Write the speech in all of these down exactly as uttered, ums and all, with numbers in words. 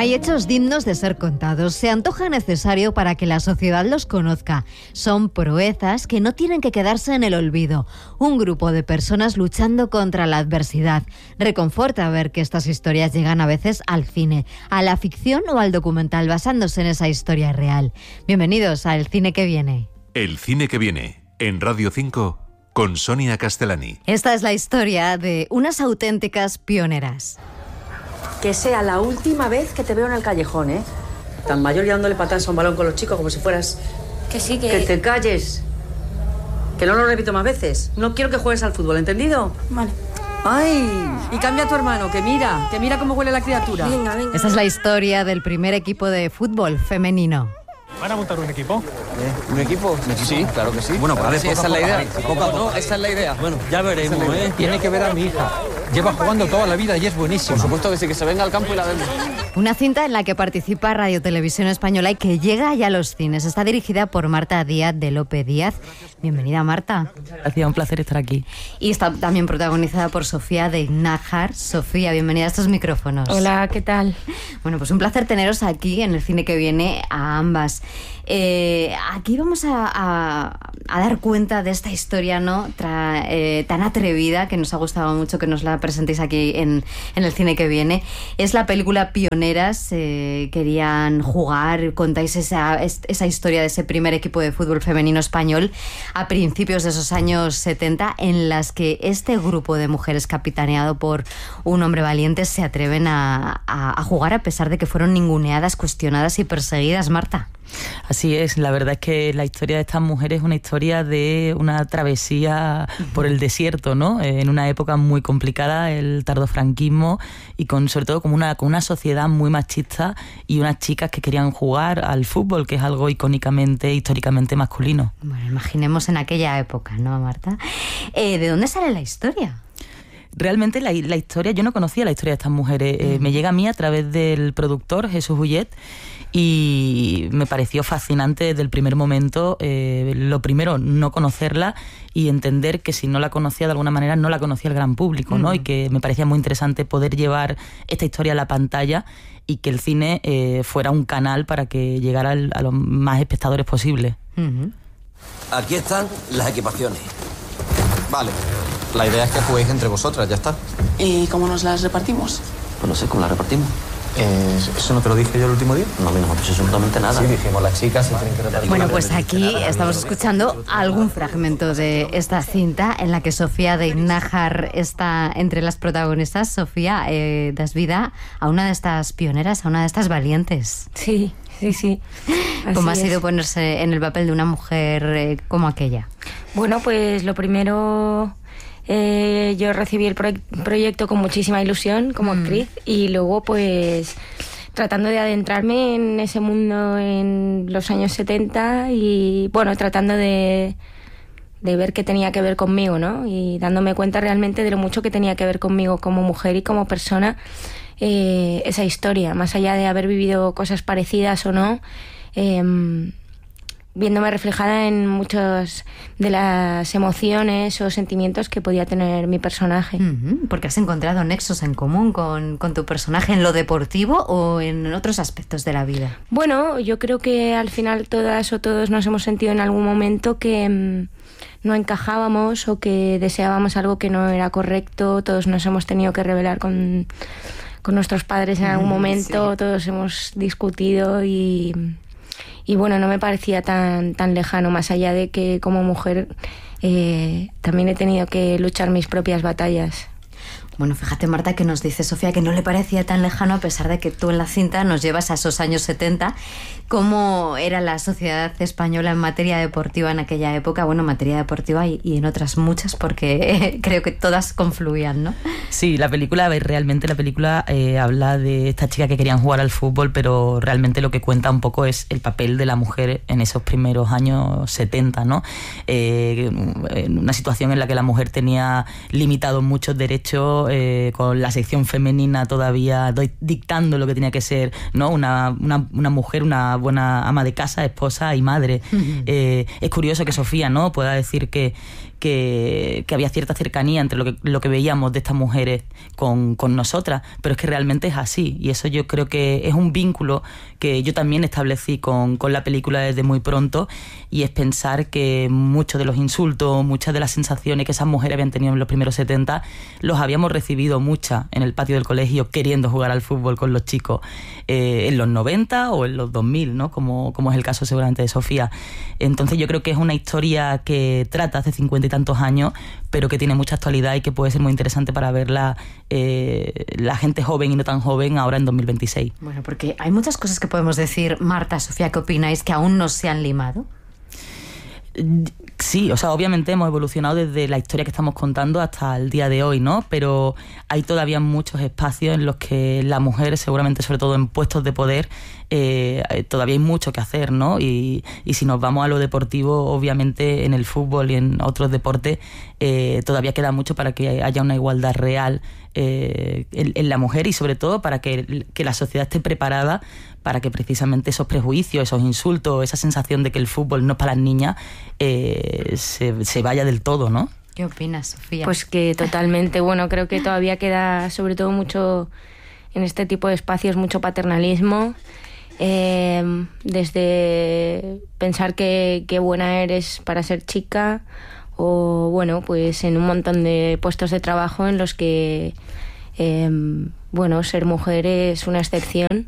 Hay hechos dignos de ser contados. Se antoja necesario para que la sociedad los conozca. Son proezas que no tienen que quedarse en el olvido. Un grupo de personas luchando contra la adversidad. Reconforta ver que estas historias llegan a veces al cine, a la ficción o al documental basándose en esa historia real. Bienvenidos a El Cine que Viene. El Cine que Viene, en Radio cinco, con Sonia Castellani. Esta es la historia de unas auténticas pioneras. Que sea la última vez que te veo en el callejón, ¿eh? Tan mayor y dándole patadas a un balón con los chicos como si fueras... Que sí, que... Que te calles. Que no lo repito más veces. No quiero que juegues al fútbol, ¿entendido? Vale. ¡Ay! Y cambia a tu hermano, que mira, que mira cómo huele la criatura. Venga, venga. Esta es la historia del primer equipo de fútbol femenino. ¿Van a montar un equipo? ¿Eh? ¿Un equipo? Sí, claro que sí. Bueno, pues a ver, Sí, esa es la idea. Poco a poco. Esa es la idea. Bueno, ya veremos, ¿eh? Tiene que ver a mi hija. Lleva jugando toda la vida y es buenísima. Por supuesto que sí, que se venga al campo y la vemos. Una cinta en la que participa Radio Televisión Española y que llega ya a los cines. Está dirigida por Marta Díaz de López Díaz. Bienvenida, Marta. Gracias, un placer estar aquí. Y está también protagonizada por Sofía de Nájar. Sofía, bienvenida a estos micrófonos. Hola, ¿qué tal? Bueno, pues un placer teneros aquí en El Cine que Viene a ambas. Eh, aquí vamos a, a, a dar cuenta de esta historia, ¿no? Tra, eh, tan atrevida, que nos ha gustado mucho que nos la presentéis aquí en, en El Cine que Viene. Es la película Pioneras. Eh, querían jugar, contáis esa, esa historia de ese primer equipo de fútbol femenino español a principios de esos años setenta, en las que este grupo de mujeres capitaneado por un hombre valiente se atreven a, a, a jugar a pesar de que fueron ninguneadas, cuestionadas y perseguidas, Marta. Así es, la verdad es que la historia de estas mujeres es una historia de una travesía por el desierto, ¿no? En una época muy complicada, el tardofranquismo, y con sobre todo con una, con una sociedad muy machista y unas chicas que querían jugar al fútbol, que es algo icónicamente, históricamente masculino. Bueno, imaginemos en aquella época, ¿no, Marta? Eh, ¿De dónde sale la historia? Realmente la, la historia, yo no conocía la historia de estas mujeres, eh, me llega a mí a través del productor Jesús Ullet, y me pareció fascinante desde el primer momento. Eh, lo primero, no conocerla y entender que si no la conocía de alguna manera no la conocía el gran público, ¿no? Mm. Y que me parecía muy interesante poder llevar esta historia a la pantalla y que el cine eh, fuera un canal para que llegara al, a los más espectadores posible. Uh-huh. Aquí están las equipaciones. Vale. La idea es que juguéis entre vosotras, ya está. ¿Y cómo nos las repartimos? Pues no sé cómo las repartimos. Eh, ¿Eso no te lo dije yo el último día? No, a mí no me puse absolutamente nada. Sí, dijimos, las chicas se tienen que repartir. Bueno, pues aquí estamos escuchando algún fragmento de esta cinta en la que Sofía de Nájar está entre las protagonistas. Sofía, eh, das vida a una de estas pioneras, a una de estas valientes. Sí, sí, sí. ¿Cómo ha Así sido es. ponerse en el papel de una mujer eh, como aquella? Bueno, pues lo primero... Eh, yo recibí el pro- proyecto con muchísima ilusión como mm. actriz, y luego pues tratando de adentrarme en ese mundo en los años setenta y bueno, tratando de, de ver qué tenía que ver conmigo, ¿no? Y dándome cuenta realmente de lo mucho que tenía que ver conmigo como mujer y como persona, eh, esa historia, más allá de haber vivido cosas parecidas o no, eh, viéndome reflejada en muchas de las emociones o sentimientos que podía tener mi personaje. Uh-huh, porque has encontrado nexos en común con, con tu personaje en lo deportivo o en otros aspectos de la vida. Bueno, yo creo que al final todas o todos nos hemos sentido en algún momento que mmm, no encajábamos o que deseábamos algo que no era correcto. Todos nos hemos tenido que rebelar con, con nuestros padres en algún momento, sí. Todos hemos discutido y... Y bueno, no me parecía tan, tan lejano, más allá de que como mujer eh, también he tenido que luchar mis propias batallas. Bueno, fíjate, Marta, que nos dice Sofía que no le parecía tan lejano, a pesar de que tú en la cinta nos llevas a esos años setenta. ¿Cómo era la sociedad española en materia deportiva en aquella época? Bueno, en materia deportiva y, y en otras muchas, porque eh, creo que todas confluían, ¿no? Sí, la película, realmente la película eh, habla de estas chicas que querían jugar al fútbol, pero realmente lo que cuenta un poco es el papel de la mujer en esos primeros años setenta, ¿no? Eh, en una situación en la que la mujer tenía limitados muchos derechos, eh, con la sección femenina todavía dictando lo que tenía que ser, ¿no? Una, una, una mujer, una buena ama de casa, esposa y madre. Uh-huh. Eh, es curioso que Sofía, ¿no?, pueda decir que que, que había cierta cercanía entre lo que, lo que veíamos de estas mujeres con, con nosotras, pero es que realmente es así, y eso yo creo que es un vínculo que yo también establecí con, con la película desde muy pronto, y es pensar que muchos de los insultos, muchas de las sensaciones que esas mujeres habían tenido en los primeros setenta, los habíamos recibido muchas en el patio del colegio queriendo jugar al fútbol con los chicos, eh, en los noventa o en los dos mil, ¿no? Como, como es el caso seguramente de Sofía. Entonces yo creo que es una historia que trata hace cincuenta y tantos años, pero que tiene mucha actualidad y que puede ser muy interesante para verla eh, la gente joven y no tan joven ahora en dos mil veintiséis. Bueno, porque hay muchas cosas que podemos decir. Marta, Sofía, ¿qué opináis? ¿Que aún no se han limado? Sí, o sea, obviamente hemos evolucionado desde la historia que estamos contando hasta el día de hoy, ¿no? Pero hay todavía muchos espacios en los que la mujer, seguramente sobre todo en puestos de poder, eh, todavía hay mucho que hacer, ¿no? Y, y si nos vamos a lo deportivo, obviamente en el fútbol y en otros deportes eh, todavía queda mucho para que haya una igualdad real eh, en, en la mujer, y sobre todo para que, que la sociedad esté preparada para que precisamente esos prejuicios, esos insultos, esa sensación de que el fútbol no es para las niñas, eh, se, se vaya del todo, ¿no? ¿Qué opinas, Sofía? Pues que totalmente, bueno, creo que todavía queda sobre todo mucho en este tipo de espacios, mucho paternalismo, eh, desde pensar que, que buena eres para ser chica, o bueno, pues en un montón de puestos de trabajo en los que, eh, bueno, ser mujer es una excepción.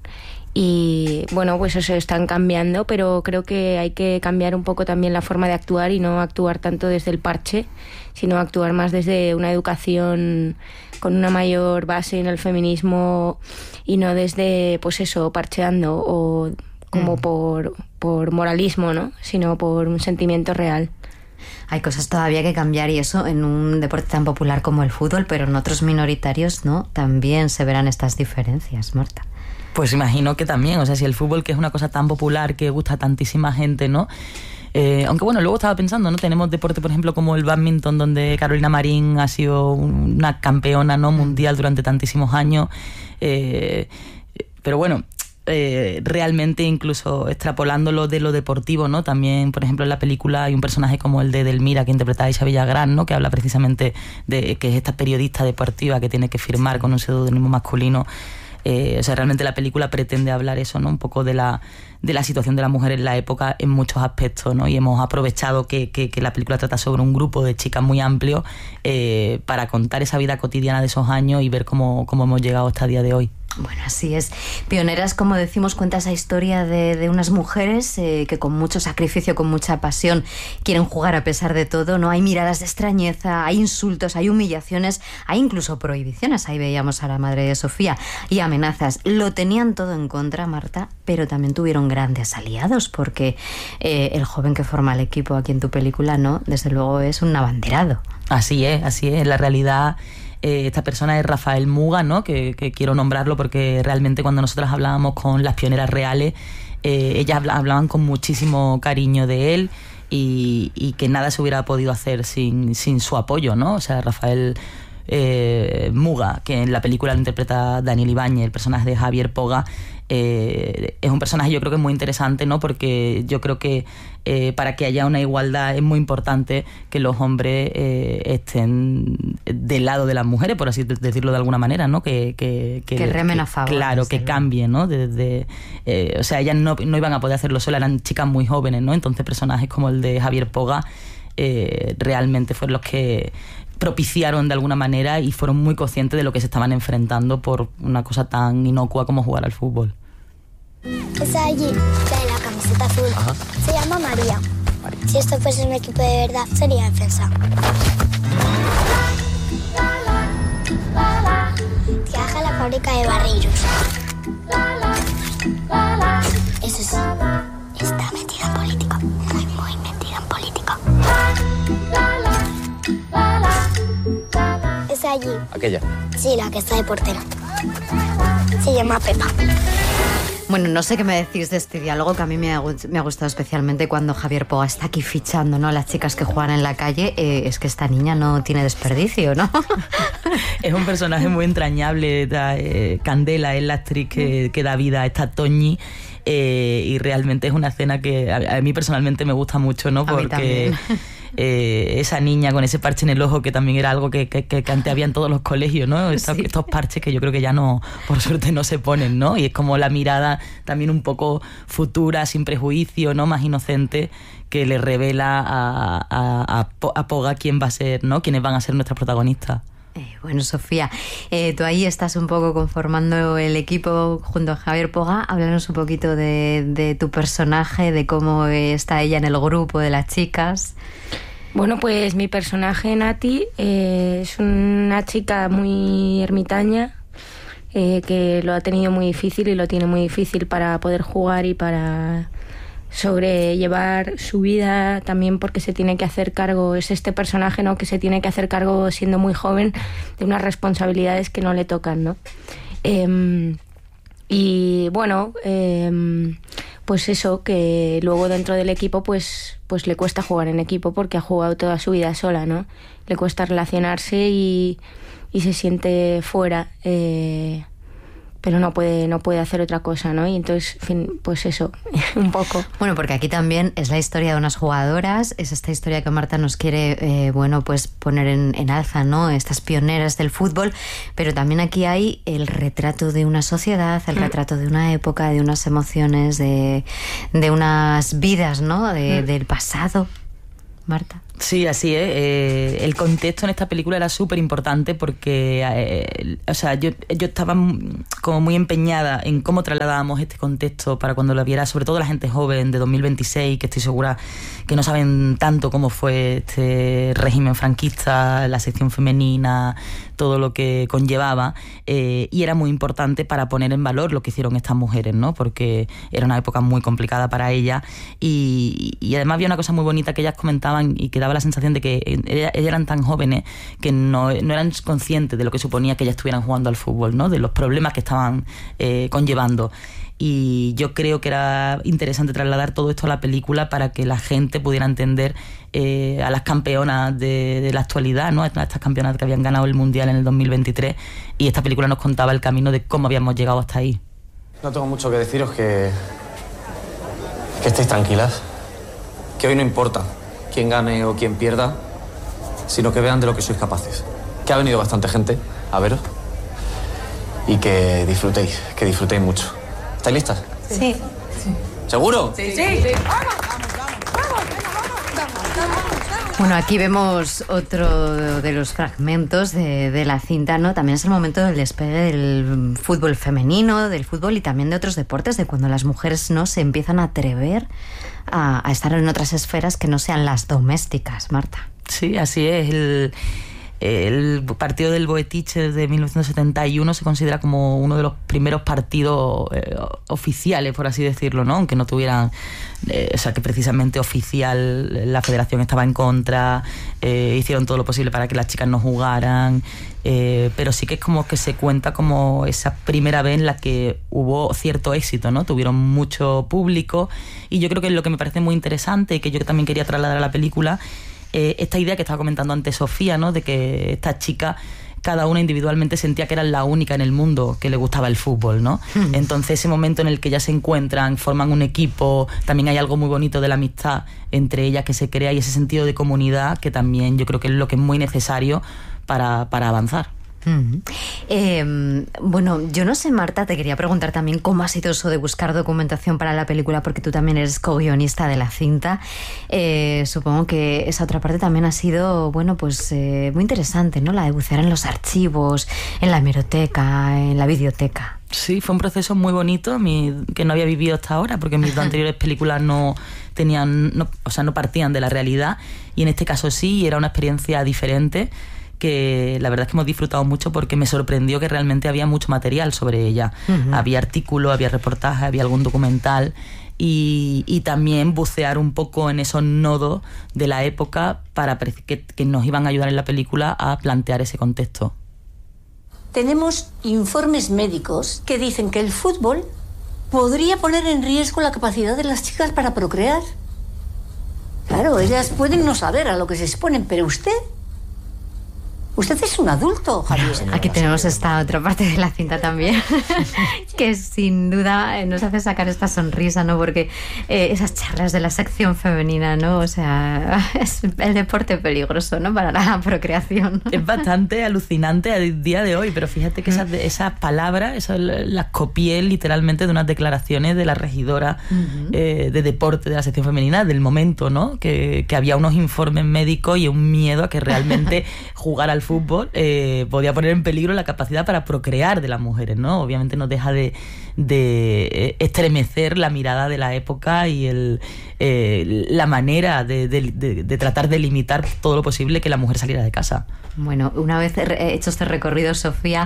Y bueno, pues eso están cambiando, pero creo que hay que cambiar un poco también la forma de actuar y no actuar tanto desde el parche, sino actuar más desde una educación con una mayor base en el feminismo y no desde, pues eso, parcheando o como mm. por, por moralismo, ¿no? Sino por un sentimiento real. Hay cosas todavía que cambiar, y eso en un deporte tan popular como el fútbol, pero en otros minoritarios, ¿no? También se verán estas diferencias, Marta. Pues imagino que también, o sea, si el fútbol, que es una cosa tan popular, que gusta a tantísima gente, ¿no? Eh, aunque bueno, luego estaba pensando, ¿no? Tenemos deporte, por ejemplo, como el bádminton, donde Carolina Marín ha sido una campeona, ¿no? mundial durante tantísimos años. Eh, pero bueno, eh, realmente incluso extrapolándolo de lo deportivo, ¿no? También, por ejemplo, en la película hay un personaje como el de Delmira, que interpreta a Isabel Villagrán, ¿no? Que habla precisamente de que es esta periodista deportiva que tiene que firmar con un seudónimo masculino. Eh, o sea, realmente la película pretende hablar eso, ¿no? Un poco de la, de la situación de la mujer en la época en muchos aspectos, ¿no? Y hemos aprovechado que, que, que la película trata sobre un grupo de chicas muy amplio eh, para contar esa vida cotidiana de esos años y ver cómo, cómo hemos llegado hasta el día de hoy. Bueno, así es. Pioneras, como decimos, cuenta esa historia de, de unas mujeres eh, que con mucho sacrificio, con mucha pasión, quieren jugar a pesar de todo, ¿no? Hay miradas de extrañeza, hay insultos, hay humillaciones, hay incluso prohibiciones. Ahí veíamos a la madre de Sofía, y amenazas. Lo tenían todo en contra, Marta, pero también tuvieron grandes aliados, porque eh, el joven que forma el equipo aquí en tu película, ¿no? Desde luego es un abanderado. Así es, así es. En la realidad, Eh, esta persona es Rafael Muga, ¿no? Que, que quiero nombrarlo porque realmente cuando nosotras hablábamos con las pioneras reales, eh, ellas habla, hablaban con muchísimo cariño de él, y, y que nada se hubiera podido hacer sin, sin su apoyo, ¿no? O sea, Rafael eh, Muga, que en la película lo interpreta Daniel Ibáñez, el personaje de Javier Poga, eh, es un personaje, yo creo que es muy interesante, ¿no? Porque yo creo que eh, para que haya una igualdad es muy importante que los hombres eh, estén del lado de las mujeres, por así decirlo de alguna manera, ¿no? Que, que, que, que remen a favor. Claro, que cambien, ¿no? Desde, eh, o sea, ellas no, no iban a poder hacerlo solas, eran chicas muy jóvenes, ¿no? Entonces personajes como el de Javier Poga eh, realmente fueron los que propiciaron de alguna manera y fueron muy conscientes de lo que se estaban enfrentando por una cosa tan inocua como jugar al fútbol. Esa allí, la de la camiseta azul, ajá, se llama María. María. Si esto fuese un equipo de verdad, sería defensa. Trabaja en la fábrica de barrillos. Eso sí, está metida en política. Muy, muy metida en política. Esa allí. ¿Aquella? Sí, la que está de portera. Se llama Pepa. Bueno, no sé qué me decís de este diálogo, que a mí me ha, me ha gustado especialmente cuando Javier Poga está aquí fichando, ¿no?, a las chicas que juegan en la calle. Eh, es que esta niña no tiene desperdicio, ¿no? Es un personaje muy entrañable. Da, eh, Candela es la actriz que, que da vida a esta Toñi. Eh, y realmente es una escena que a, a mí personalmente me gusta mucho, ¿no? Porque eh, esa niña con ese parche en el ojo, que también era algo que, que, que antes había en todos los colegios, ¿no? Estos, sí. estos parches que yo creo que ya no, por suerte no se ponen, ¿no? Y es como la mirada también un poco futura, sin prejuicio, ¿no? Más inocente, que le revela a, a, a, a Poga quién va a ser, ¿no? Quiénes van a ser nuestras protagonistas. Eh, bueno, Sofía, eh, tú ahí estás un poco conformando el equipo junto a Javier Poga. Háblanos un poquito de, de tu personaje, de cómo está ella en el grupo de las chicas. Bueno, pues mi personaje, Nati, eh, es una chica muy ermitaña, eh, que lo ha tenido muy difícil y lo tiene muy difícil para poder jugar y para sobrellevar su vida, también porque se tiene que hacer cargo, es este personaje, ¿no?, que se tiene que hacer cargo siendo muy joven de unas responsabilidades que no le tocan, ¿no? Eh, y bueno, eh, pues eso, que luego dentro del equipo pues, pues le cuesta jugar en equipo porque ha jugado toda su vida sola, ¿no? Le cuesta relacionarse y, y se siente fuera, eh, pero no puede no puede hacer otra cosa, ¿no? Y entonces, en fin, pues eso, un poco. Bueno, porque aquí también es la historia de unas jugadoras, es esta historia que Marta nos quiere, eh, bueno, pues poner en, en alza, ¿no? Estas pioneras del fútbol, pero también aquí hay el retrato de una sociedad, el mm. retrato de una época, de unas emociones, de, de unas vidas, ¿no? De, mm. del pasado. Marta. Sí, así es. Eh, el contexto en esta película era súper importante porque, eh, o sea, yo, yo estaba como muy empeñada en cómo trasladábamos este contexto para cuando lo viera, sobre todo la gente joven de dos mil veintiséis, que estoy segura que no saben tanto cómo fue este régimen franquista, la sección femenina, todo lo que conllevaba, eh, y era muy importante para poner en valor lo que hicieron estas mujeres, ¿no? Porque era una época muy complicada para ellas y, y además había una cosa muy bonita que ellas comentaban y que daba la sensación de que ellas, ellas eran tan jóvenes que no, no eran conscientes de lo que suponía que ellas estuvieran jugando al fútbol, ¿no? De los problemas que estaban eh, conllevando. Y yo creo que era interesante trasladar todo esto a la película para que la gente pudiera entender eh, a las campeonas de, de la actualidad, ¿no? Estas campeonas que habían ganado el Mundial en el dos mil veintitrés, y esta película nos contaba el camino de cómo habíamos llegado hasta ahí. No tengo mucho que deciros, que, que estéis tranquilas, que hoy no importa quién gane o quién pierda, sino que vean de lo que sois capaces. Que ha venido bastante gente a veros y que disfrutéis, que disfrutéis mucho. ¿Estáis listas? Sí. sí. ¿Seguro? Sí. sí. sí. Bueno, aquí vemos otro de los fragmentos de, de la cinta, ¿no? También es el momento del despegue del fútbol femenino, del fútbol y también de otros deportes, de cuando las mujeres, ¿no?, se empiezan a atrever a, a estar en otras esferas que no sean las domésticas, Marta. Sí, así es. El... El partido del Boetiche de mil novecientos setenta y uno se considera como uno de los primeros partidos eh, oficiales, por así decirlo, ¿no? Aunque no tuvieran, eh, o sea, que precisamente oficial la federación estaba en contra, eh, hicieron todo lo posible para que las chicas no jugaran, eh, pero sí que es como que se cuenta como esa primera vez en la que hubo cierto éxito, ¿no? Tuvieron mucho público, y yo creo que es lo que me parece muy interesante y que yo también quería trasladar a la película. Eh, esta idea que estaba comentando antes Sofía, ¿no?, de que estas chicas, cada una individualmente sentía que eran la única en el mundo que le gustaba el fútbol, ¿no? Mm. Entonces ese momento en el que ya se encuentran, forman un equipo, también hay algo muy bonito de la amistad entre ellas que se crea, y ese sentido de comunidad que también yo creo que es lo que es muy necesario para, para avanzar. Mm. Eh, bueno, yo no sé, Marta, te quería preguntar también cómo ha sido eso de buscar documentación para la película, porque tú también eres co-guionista de la cinta. Eh, supongo que esa otra parte también ha sido, bueno, pues eh, muy interesante, ¿no? La de bucear en los archivos, en la hemeroteca, en la videoteca. Sí, fue un proceso muy bonito, mi, que no había vivido hasta ahora, porque mis dos anteriores películas no tenían, no, o sea, no partían de la realidad, y en este caso sí, era una experiencia diferente, que la verdad es que hemos disfrutado mucho porque me sorprendió que realmente había mucho material sobre ella. Uh-huh. Había artículos, había reportajes, había algún documental, y, y también bucear un poco en esos nodos de la época para que, que nos iban a ayudar en la película a plantear ese contexto. Tenemos informes médicos que dicen que el fútbol podría poner en riesgo la capacidad de las chicas para procrear. Claro, ellas pueden no saber a lo que se exponen, pero usted Usted es un adulto, Javier. Aquí tenemos esta otra parte de la cinta también, que sin duda nos hace sacar esta sonrisa, ¿no? Porque eh, esas charlas de la sección femenina, ¿no? O sea, es el deporte peligroso, ¿no? Para la procreación. Es bastante alucinante a día de hoy, pero fíjate que esas, esas palabras, esas las copié literalmente de unas declaraciones de la regidora uh-huh. eh, de deporte de la sección femenina del momento, ¿no? Que, que había unos informes médicos y un miedo a que realmente jugar al fútbol eh, podía poner en peligro la capacidad para procrear de las mujeres, ¿no? Obviamente no deja de, de estremecer la mirada de la época y el, eh, la manera de, de, de, de tratar de limitar todo lo posible que la mujer saliera de casa. Bueno, una vez hecho este recorrido, Sofía,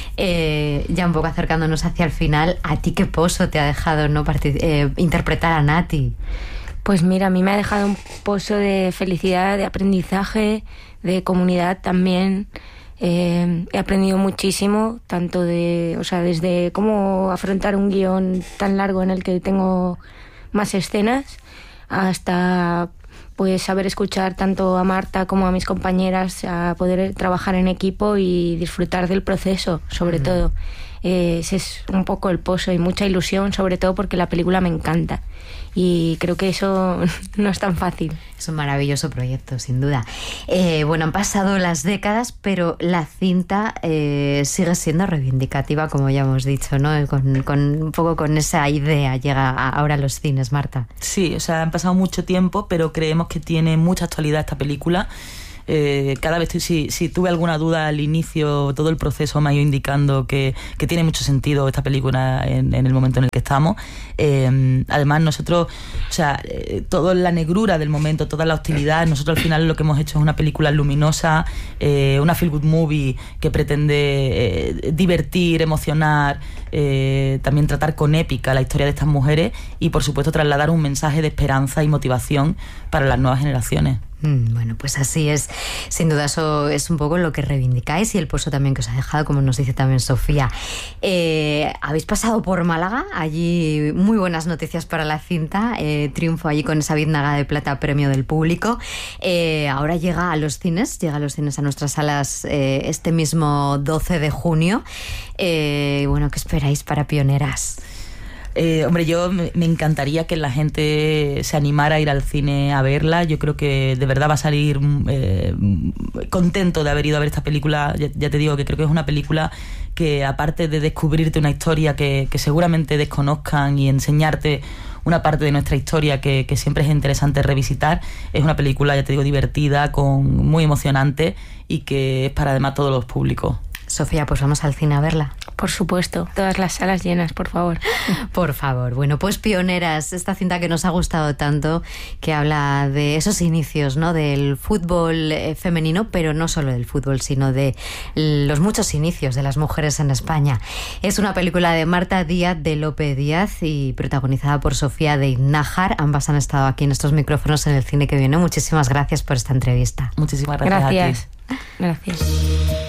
eh, ya un poco acercándonos hacia el final, ¿a ti qué pozo te ha dejado, no partic- eh, interpretar a Nati? Pues mira, a mí me ha dejado un pozo de felicidad, de aprendizaje, de comunidad también. Eh, he aprendido muchísimo, tanto de, o sea, desde cómo afrontar un guión tan largo en el que tengo más escenas, hasta pues saber escuchar tanto a Marta como a mis compañeras, a poder trabajar en equipo y disfrutar del proceso, sobre mm. todo. Eh, ese es un poco el pozo y mucha ilusión, sobre todo porque la película me encanta. Y creo que eso no es tan fácil. Es un maravilloso proyecto, sin duda. Eh, bueno, han pasado las décadas, pero la cinta eh, sigue siendo reivindicativa, como ya hemos dicho, ¿no? Con, con un poco con esa idea llega ahora a los cines, Marta. Sí, o sea, han pasado mucho tiempo, pero creemos que tiene mucha actualidad esta película. Eh, cada vez, si, si tuve alguna duda al inicio, todo el proceso me ha ido indicando que, que tiene mucho sentido esta película en, en el momento en el que estamos. Eh, además, nosotros, o sea, eh, toda la negrura del momento, toda la hostilidad, nosotros al final lo que hemos hecho es una película luminosa, eh, una feel good movie que pretende eh, divertir, emocionar, eh, también tratar con épica la historia de estas mujeres y, por supuesto, trasladar un mensaje de esperanza y motivación para las nuevas generaciones. Bueno, pues así es. Sin duda eso es un poco lo que reivindicáis y el pozo también que os ha dejado, como nos dice también Sofía. Eh, habéis pasado por Málaga, allí muy buenas noticias para la cinta, eh, triunfo allí con esa biznaga de plata, premio del público. Eh, ahora llega a los cines, llega a los cines, a nuestras salas eh, este mismo doce de junio. Eh, bueno, ¿qué esperáis para Pioneras? Eh, hombre, yo me, me encantaría que la gente se animara a ir al cine a verla. Yo creo que de verdad va a salir eh, contento de haber ido a ver esta película. Ya, ya te digo que creo que es una película que, aparte de descubrirte una historia que, que seguramente desconozcan y enseñarte una parte de nuestra historia que, que siempre es interesante revisitar, es una película, ya te digo, divertida, con muy emocionante y que es para además todos los públicos. Sofía, pues vamos al cine a verla. Por supuesto, todas las salas llenas, por favor. Por favor. Bueno, pues Pioneras, esta cinta que nos ha gustado tanto, que habla de esos inicios, ¿no? Del fútbol eh, femenino, pero no solo del fútbol, sino de los muchos inicios de las mujeres en España. Es una película de Marta Díaz de Lope Díaz y protagonizada por Sofía de Nájar. Ambas han estado aquí en estos micrófonos en el Cine que Viene. Muchísimas gracias por esta entrevista. Muchísimas gracias. Gracias. A ti. Gracias.